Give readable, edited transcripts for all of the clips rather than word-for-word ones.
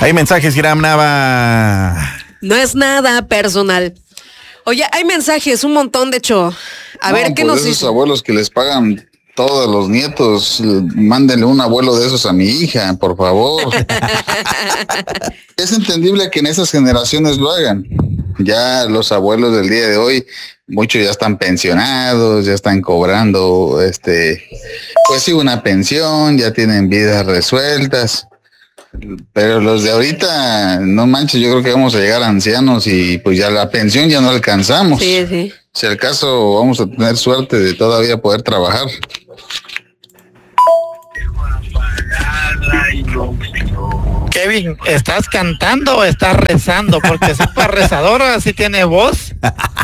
Hay mensajes, Hiram Nava. No es nada personal. Oye, hay mensajes, un montón, de hecho. A ver, ¿qué nos esos dice? abuelos que les pagan todos los nietos, mándenle un abuelo de esos a mi hija, por favor. Es entendible que en esas generaciones lo hagan. Ya los abuelos del día de hoy, muchos ya están pensionados, ya están cobrando, pues sí, una pensión, ya tienen vidas resueltas. Pero los de ahorita, no manches, yo creo que vamos a llegar ancianos y pues ya la pensión ya no alcanzamos. Sí, sí. Si al caso vamos a tener suerte de todavía poder trabajar. Kevin, ¿estás cantando o estás rezando? Porque si para rezadora, sí tiene voz.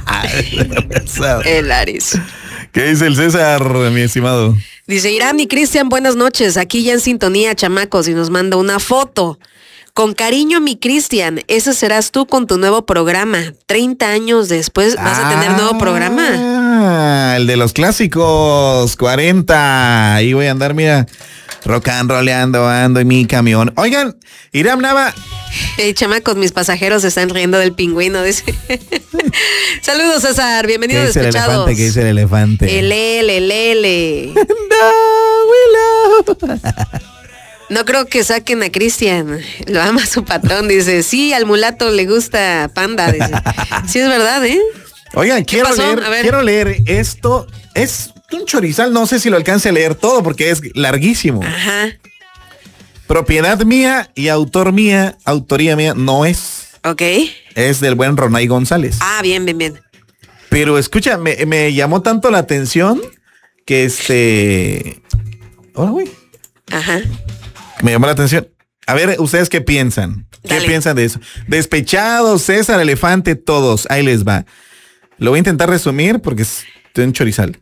El Aris. ¿Qué dice el César, mi estimado? Dice Hiram y Cristian, buenas noches. Aquí ya en sintonía, chamacos, y nos manda una foto. Con cariño, mi Cristian, ese serás tú con tu nuevo programa. 30 años después vas a tener nuevo programa. El de los clásicos, 40. Ahí voy a andar, mira, rock and rollando, ando en mi camión. Oigan, Hiram Nava. Hey, chamacos, mis pasajeros se están riendo del pingüino, dice. Saludos, César, bienvenido a Despechados. ¿Qué dice el elefante? El L. No creo que saquen a Cristian. Lo ama su patrón, dice. Sí, al mulato le gusta Panda, dice. Sí, es verdad, ¿eh? Oigan, quiero leer esto. Es un chorizal, no sé si lo alcance a leer todo porque es larguísimo. Ajá. Propiedad mía y autoría mía no es. Ok. Es del buen Ronay González. Ah, bien. Pero escucha, me llamó tanto la atención que Hola, güey. Ajá. Me llamó la atención. A ver, ¿ustedes qué piensan? Dale. ¿Qué piensan de eso? Despechados, César, elefante, todos. Ahí les va. Lo voy a intentar resumir porque estoy en chorizal.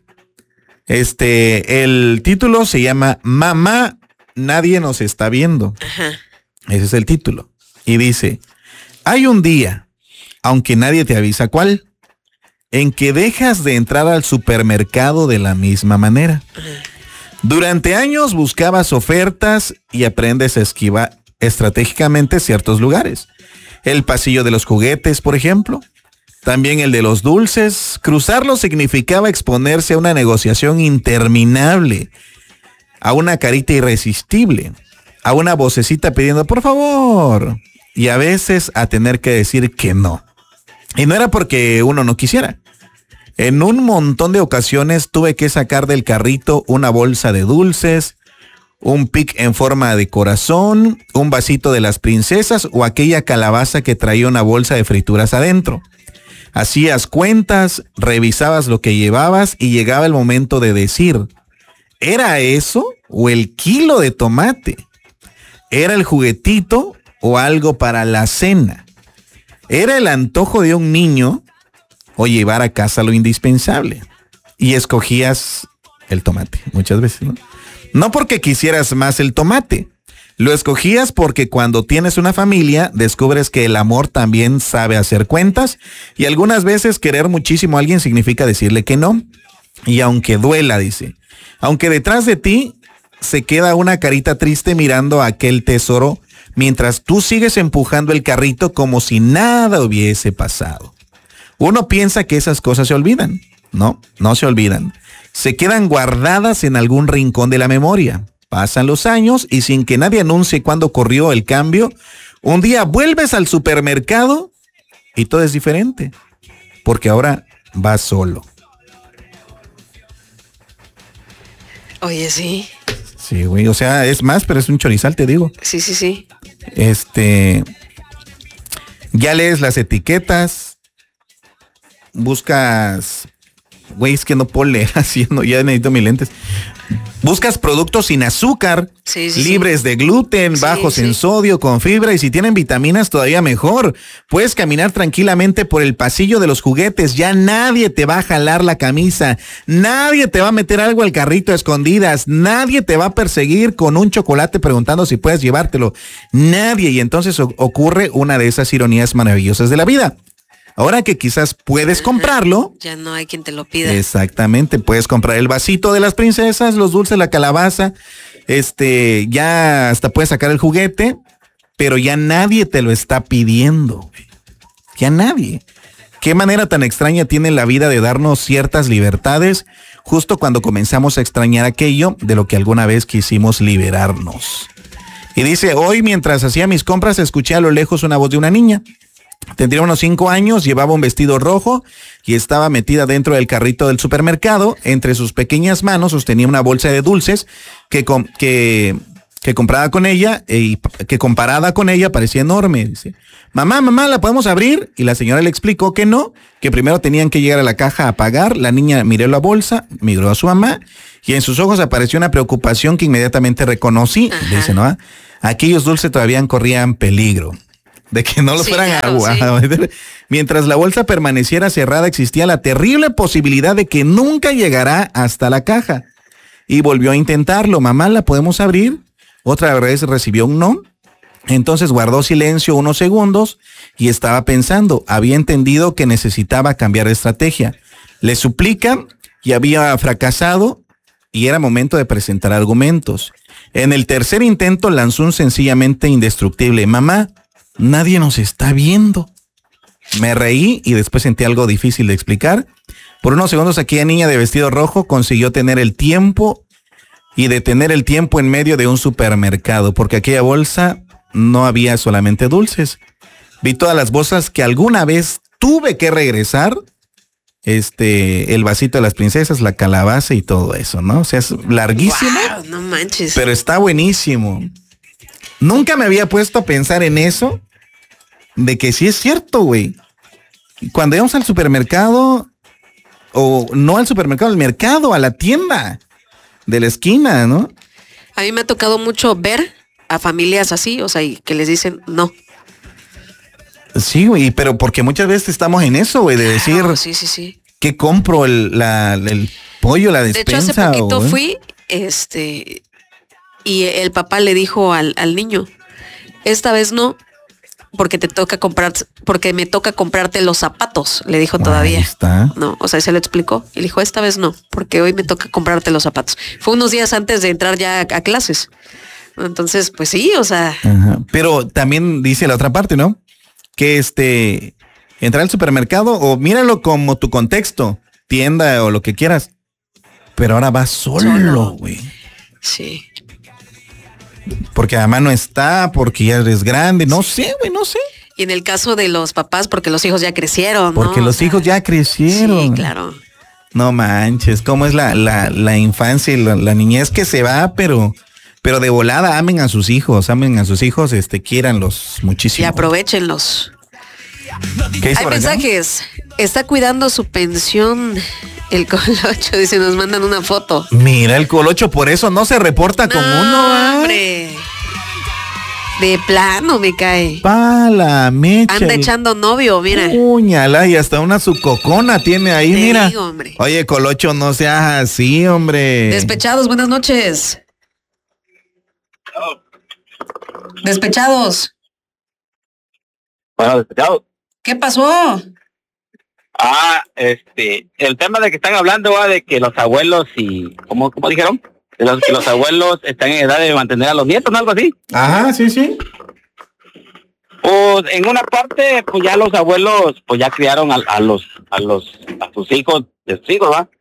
El título se llama Mamá, nadie nos está viendo. Ajá. Ese es el título. Y dice, hay un día, aunque nadie te avisa cuál, en que dejas de entrar al supermercado de la misma manera. Ajá. Durante años buscabas ofertas y aprendes a esquivar estratégicamente ciertos lugares. El pasillo de los juguetes, por ejemplo. También el de los dulces. Cruzarlo significaba exponerse a una negociación interminable, a una carita irresistible, a una vocecita pidiendo por favor, y a veces a tener que decir que no. Y no era porque uno no quisiera. En un montón de ocasiones tuve que sacar del carrito una bolsa de dulces, un pic en forma de corazón, un vasito de las princesas o aquella calabaza que traía una bolsa de frituras adentro. Hacías cuentas, revisabas lo que llevabas y llegaba el momento de decir, ¿era eso o el kilo de tomate? ¿Era el juguetito o algo para la cena? ¿Era el antojo de un niño o llevar a casa lo indispensable? Y escogías el tomate muchas veces, ¿no? No porque quisieras más el tomate, lo escogías porque cuando tienes una familia descubres que el amor también sabe hacer cuentas y algunas veces querer muchísimo a alguien significa decirle que no. Y aunque duela, dice, aunque detrás de ti se queda una carita triste mirando a aquel tesoro mientras tú sigues empujando el carrito como si nada hubiese pasado. Uno piensa que esas cosas se olvidan. No se olvidan. Se quedan guardadas en algún rincón de la memoria. Pasan los años y sin que nadie anuncie cuándo ocurrió el cambio, un día vuelves al supermercado y todo es diferente. Porque ahora vas solo. Oye, sí. Sí, güey. O sea, es más, pero es un chorizal, te digo. Sí. Ya lees las etiquetas. Buscas, güey, es que no puedo leer así, no, ya necesito mis lentes. Buscas productos sin azúcar, libres de gluten, bajos en sodio, con fibra y si tienen vitaminas todavía mejor. Puedes caminar tranquilamente por el pasillo de los juguetes, ya nadie te va a jalar la camisa, nadie te va a meter algo al carrito a escondidas, nadie te va a perseguir con un chocolate preguntando si puedes llevártelo, nadie. Y entonces ocurre una de esas ironías maravillosas de la vida. Ahora que quizás puedes comprarlo. Ya no hay quien te lo pida. Exactamente, puedes comprar el vasito de las princesas, los dulces, la calabaza, ya hasta puedes sacar el juguete. pero ya nadie te lo está pidiendo, güey. Ya nadie. Qué manera tan extraña tiene la vida de darnos ciertas libertades justo cuando comenzamos a extrañar aquello de lo que alguna vez quisimos liberarnos. Y dice, hoy mientras hacía mis compras escuché a lo lejos una voz de una niña. Tendría unos 5 años, llevaba un vestido rojo y estaba metida dentro del carrito del supermercado. Entre sus pequeñas manos sostenía una bolsa de dulces que comparada con ella parecía enorme. Dice, mamá, ¿la podemos abrir? Y la señora le explicó que no, que primero tenían que llegar a la caja a pagar. La niña miró la bolsa, miró a su mamá y en sus ojos apareció una preocupación que inmediatamente reconocí. Dice, ¿no? Aquellos dulces todavía corrían peligro de que no los fueran agua. Sí. Mientras la bolsa permaneciera cerrada, existía la terrible posibilidad de que nunca llegara hasta la caja. Y volvió a intentarlo. Mamá, ¿la podemos abrir? Otra vez recibió un no. Entonces guardó silencio unos segundos y estaba pensando. Había entendido que necesitaba cambiar de estrategia. Le suplica y había fracasado y era momento de presentar argumentos. En el tercer intento lanzó un sencillamente indestructible. Mamá, nadie nos está viendo. Me reí y después sentí algo difícil de explicar. Por unos segundos aquella niña de vestido rojo consiguió tener el tiempo y detener el tiempo en medio de un supermercado, porque aquella bolsa no había solamente dulces. Vi todas las bolsas que alguna vez tuve que regresar, el vasito de las princesas, la calabaza y todo eso, ¿no? O sea, es larguísimo. Wow, no manches. Pero está buenísimo. Nunca me había puesto a pensar en eso, de que sí es cierto, güey. Cuando íbamos al supermercado, o no al supermercado, al mercado, a la tienda de la esquina, ¿no? A mí me ha tocado mucho ver a familias así, o sea, y que les dicen no. Sí, güey, pero porque muchas veces estamos en eso, güey, de decir, sí. ¿Qué compro? El pollo, la despensa. De hecho, hace poquito fui, y el papá le dijo al niño, esta vez no, porque me toca comprarte los zapatos, le dijo todavía. Ahí está. No, o sea, se lo explicó. Y le dijo, esta vez no, porque hoy me toca comprarte los zapatos. Fue unos días antes de entrar ya a clases. Entonces, pues sí, o sea. Ajá. Pero también dice la otra parte, ¿no? Que entrar al supermercado o míralo como tu contexto, tienda o lo que quieras. Pero ahora vas solo, güey. Sí. Porque además no está, porque ya eres grande, no sé, güey, no sé. Y en el caso de los papás, porque los hijos ya crecieron, ¿no? Porque los hijos ya crecieron. Sí, claro. No manches, cómo es la infancia y la niñez que se va, pero de volada amen a sus hijos, quiéranlos muchísimo. Y aprovechenlos. Hay mensajes. Está cuidando su pensión el Colocho, dice, nos mandan una foto. Mira, el Colocho por eso no se reporta con uno, hombre. De plano me cae. Pala, mecha. Anda echando novio, mira. Puñala, y hasta una sucocona tiene ahí, te mira. Digo, hombre. Oye, Colocho, no seas así, hombre. Despechados, buenas noches. Despechados. Bueno, despechados. ¿Qué pasó? El tema de que están hablando va de que los abuelos y, ¿cómo dijeron? Que los abuelos están en edad de mantener a los nietos, ¿no? Algo así. Ajá, sí. Pues en una parte, pues ya los abuelos, pues ya criaron a sus hijos, de sus hijos, ¿va?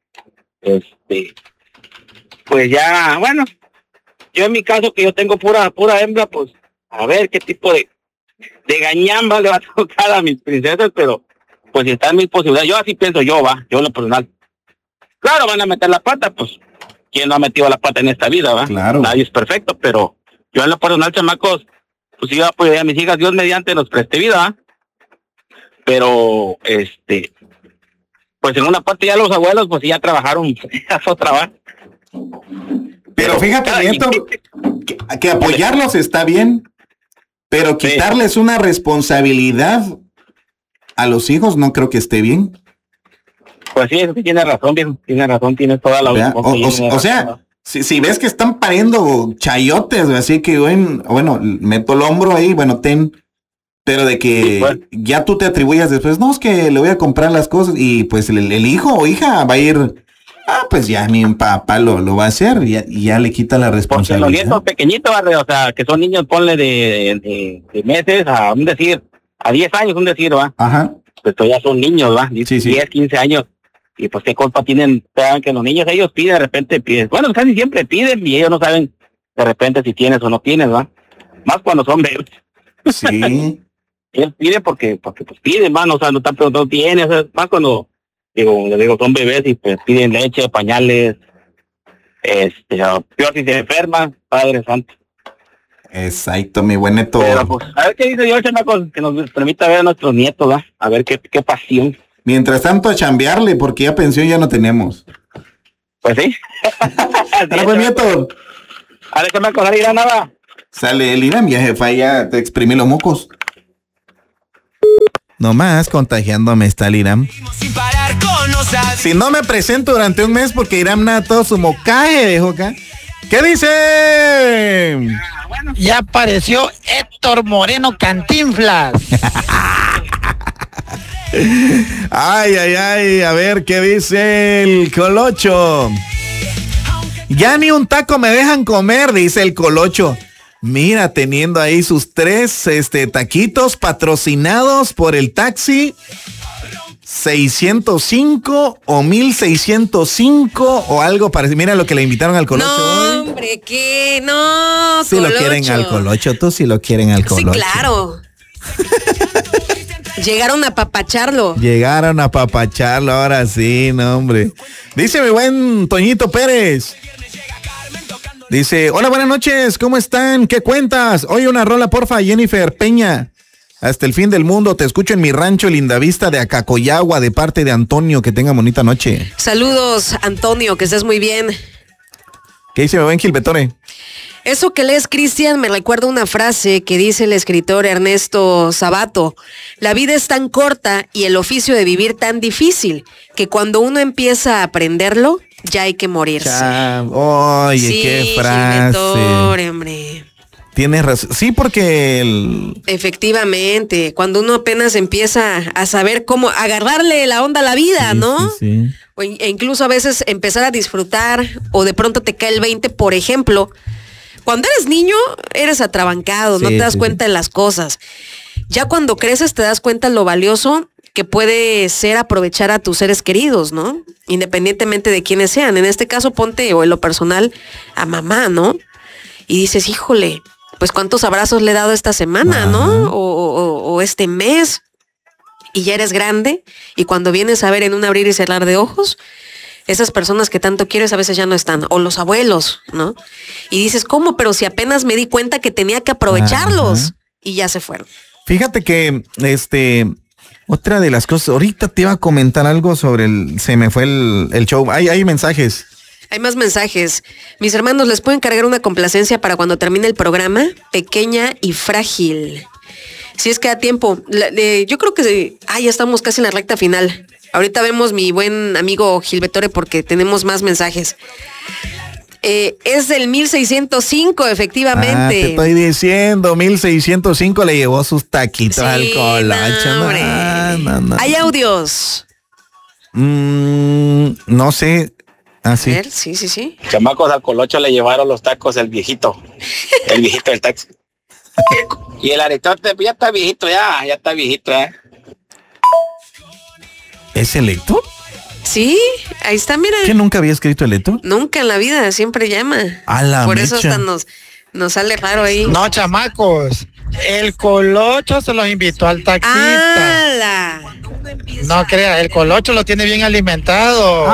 Pues ya, bueno, yo en mi caso que yo tengo pura hembra, pues a ver qué tipo de gañamba le va a tocar a mis princesas, pero pues si está en mis posibilidades, yo así pienso yo en lo personal. Claro, van a meter la pata, pues, ¿quién no ha metido la pata en esta vida, va? Claro. Nadie es perfecto, pero yo en lo personal, chamacos, pues yo apoyo a mis hijas, Dios mediante nos preste vida, ¿va? Pero, pues en una parte ya los abuelos, pues ya trabajaron, ya fue trabajo. Pero fíjate, Nieto, que apoyarlos está bien, pero quitarles una responsabilidad a los hijos no creo que esté bien. Pues sí, tiene razón, viejo. Tiene razón, tiene toda la razón. O sea, si ves que están pariendo chayotes, así que bueno, meto el hombro ahí, bueno, pero de que sí, pues, ya tú te atribuyas después, no, es que le voy a comprar las cosas y pues el hijo o hija va a ir Pues ya mi papá lo va a hacer y ya le quita la Porque los responsabilidad. nietos pequeñitos, o sea, que son niños, ponle de meses a un decir, a 10 años, un decir, ¿va? Ajá. Pues todavía son niños, ¿va? 10, Sí, sí. 15 años. Y pues qué culpa tienen, saben que los niños, ellos piden, de repente piden. Bueno, casi siempre piden y ellos no saben de repente si tienes o no tienes, ¿va? Más cuando son bebés. Sí. Ellos piden porque pues piden, ¿va? O sea, no están preguntando, ¿tienes? O sea, más cuando, digo, son bebés y pues piden leche, pañales, peor si se enferman, Padre Santo. Exacto, mi buen neto. Pero pues, a ver qué dice Dios, chamacos, que nos permita ver a nuestros nietos, ¿va? A ver qué pasión. Mientras tanto, a chambearle, porque ya pensión ya no tenemos. Pues sí. Ahora pues, nieto. A ver, chamacos, ahora irá nada. Sale el Irán, ya jefa, ya te exprimí los mocos. Nomás contagiándome está el Irán. Si no me presento durante un mes porque Irán nada todo su mocaje, dejo acá. ¿Qué dice? Ya apareció Héctor Moreno Cantinflas. Ay, a ver qué dice el Colocho. Ya ni un taco me dejan comer, dice el Colocho. Mira, teniendo ahí sus 3 taquitos patrocinados por el taxi. 605 o 1605 o algo parecido. Mira lo que le invitaron al Colocho. No, hombre, ¿qué? No, Sí lo quieren al Colocho, tú sí lo quieren al Colocho. Sí, claro. Llegaron a papacharlo. Llegaron a papacharlo, ahora sí, no, hombre. Dice mi buen Toñito Pérez. Dice, hola, buenas noches, ¿cómo están? ¿Qué cuentas? Oye, una rola, porfa, Jennifer Peña. Hasta el fin del mundo, te escucho en mi rancho Lindavista de Acacoyagua, de parte de Antonio. Que tenga bonita noche. Saludos, Antonio, que estés muy bien. ¿Qué dice mi buen Gilbetone? Eso que lees, Cristian, me recuerda una frase que dice el escritor Ernesto Sabato. La vida es tan corta y el oficio de vivir tan difícil que cuando uno empieza a aprenderlo, ya hay que morirse. Oye, sí, qué frase. Hombre. Tienes razón. Sí, porque Efectivamente, cuando uno apenas empieza a saber cómo agarrarle la onda a la vida, sí, ¿no? Sí. E incluso a veces empezar a disfrutar o de pronto te cae el 20, por ejemplo. Cuando eres niño, eres atrabancado, no te das cuenta de las cosas. Ya cuando creces te das cuenta lo valioso que puede ser aprovechar a tus seres queridos, ¿no? Independientemente de quiénes sean. En este caso, ponte, o en lo personal, a mamá, ¿no? Y dices, híjole, pues cuántos abrazos le he dado esta semana, ¿no? O este mes. Y ya eres grande. Y cuando vienes a ver en un abrir y cerrar de ojos, esas personas que tanto quieres a veces ya no están. O los abuelos, ¿no? Y dices, ¿cómo? Pero si apenas me di cuenta que tenía que aprovecharlos. Y ya se fueron. Fíjate que, otra de las cosas, ahorita te iba a comentar algo sobre se me fue el show. Hay mensajes. Hay más mensajes. Mis hermanos, ¿les pueden cargar una complacencia para cuando termine el programa? Pequeña y frágil. Si es que da tiempo. Yo creo que ya estamos casi en la recta final. Ahorita vemos mi buen amigo Gilbetore porque tenemos más mensajes. Es del 1605, efectivamente. Te estoy diciendo, 1605 le llevó sus taquitos al Colocho. No. ¿Hay audios? No sé. Sí. A ver, sí. Chamacos, al Colocho le llevaron los tacos el viejito del taxi. Y el aretote ya está viejito, ya está viejito, ¿Es el Héctor? Sí, ahí está, mira. ¿Que nunca había escrito el Héctor? Nunca en la vida, siempre llama. A la Por mecha. eso hasta nos sale raro ahí. No, chamacos, el Colocho se los invitó al taxista. ¡Hala! No crea, el Colocho lo tiene bien alimentado.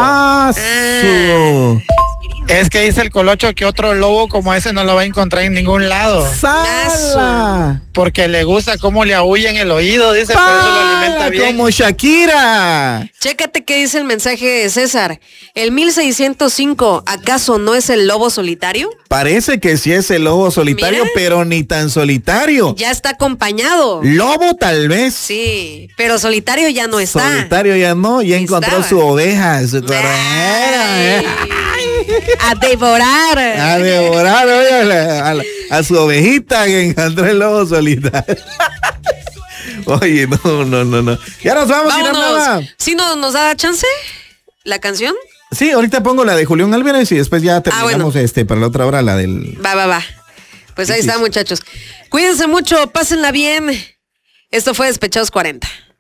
Es que dice el Colocho que otro lobo como ese no lo va a encontrar en ningún lado. ¡Sala! Porque le gusta cómo le aúlla en el oído, dice, por eso lo alimenta bien. Como Shakira. Chécate qué dice el mensaje de César. El 1605, ¿acaso no es el lobo solitario? Parece que sí es el lobo solitario, Mira. pero ni tan solitario. Ya está acompañado. Lobo tal vez. Sí, pero solitario ya no está. Solitario ya no, ya encontró Estaba. su oveja, su Ay, cordera. a devorar. A devorar, oye, a su ovejita que encontró el lobo solitario. Oye, no. Ya nos vamos, Vámonos. ¿Sí nos da chance la canción? Sí, ahorita pongo la de Julián Álvarez y después ya terminamos para la otra hora la del... Va. Pues ahí está, muchachos. Cuídense mucho, pásenla bien. Esto fue Despechados 40.